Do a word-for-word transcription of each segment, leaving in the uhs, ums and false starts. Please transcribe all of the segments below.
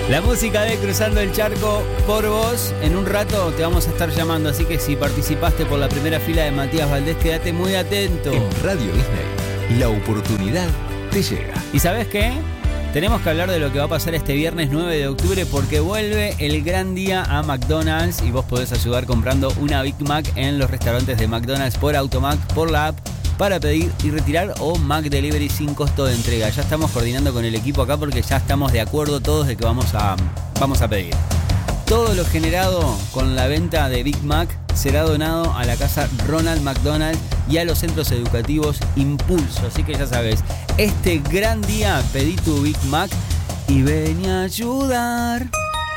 La música de Cruzando el Charco por vos. En un rato te vamos a estar llamando, así que si participaste por la primera fila de Matías Valdés, quédate muy atento. En Radio Disney, la oportunidad te llega. ¿Y sabes qué? Tenemos que hablar de lo que va a pasar este viernes nueve de octubre porque vuelve el gran día a McDonald's y vos podés ayudar comprando una Big Mac en los restaurantes de McDonald's por Automac, por la app, para pedir y retirar, o Mac Delivery sin costo de entrega. Ya estamos coordinando con el equipo acá porque ya estamos de acuerdo todos de que vamos a, vamos a pedir. Todo lo generado con la venta de Big Mac será donado a la casa Ronald McDonald y a los centros educativos Impulso. Así que ya sabes, este gran día pedí tu Big Mac y ven a ayudar.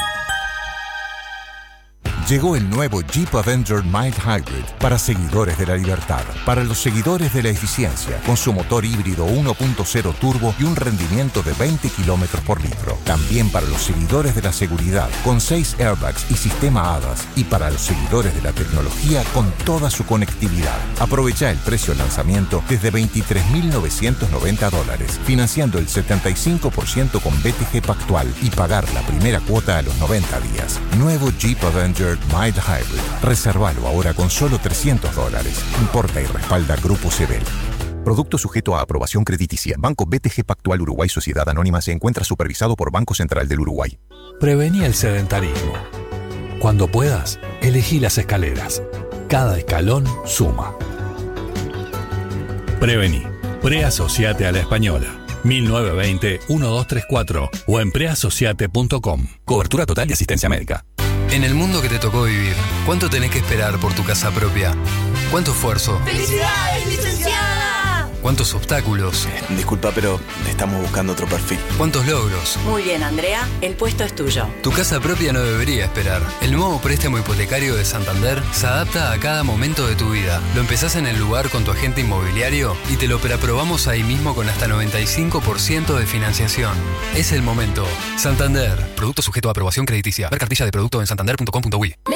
Llegó el nuevo Jeep Avenger Mild Hybrid para seguidores de la libertad, para los seguidores de la eficiencia, con su motor híbrido uno punto cero turbo y un rendimiento de veinte kilómetros por litro. También para los seguidores de la seguridad, con seis airbags y sistema A D A S. Y para los seguidores de la tecnología, con toda su conectividad. Aprovecha el precio de lanzamiento desde veintitrés mil novecientos noventa dólares, financiando el setenta y cinco por ciento con B T G Pactual y pagar la primera cuota a los noventa días. Nuevo Jeep Avenger Mild Hybrid. Reservalo ahora con solo trescientos dólares. Importa y respalda Grupo Sebel. Producto sujeto a aprobación crediticia. Banco B T G Pactual Uruguay Sociedad Anónima se encuentra supervisado por Banco Central del Uruguay. Prevení el sedentarismo. Cuando puedas, elegí las escaleras. Cada escalón suma. Prevení. Preasociate a la Española. mil novecientos veinte, doce treinta y cuatro o en preasociate punto com. Cobertura total y asistencia médica. En el mundo que te tocó vivir, ¿cuánto tenés que esperar por tu casa propia? ¿Cuánto esfuerzo? ¡Felicidades, licenciada! ¿Cuántos obstáculos? Disculpa, pero estamos buscando otro perfil. ¿Cuántos logros? Muy bien, Andrea, el puesto es tuyo. Tu casa propia no debería esperar. El nuevo préstamo hipotecario de Santander se adapta a cada momento de tu vida. Lo empezás en el lugar con tu agente inmobiliario y te lo preaprobamos ahí mismo con hasta noventa y cinco por ciento de financiación. Es el momento. Santander. Producto sujeto a aprobación crediticia. Ver cartilla de producto en santander punto com punto uy.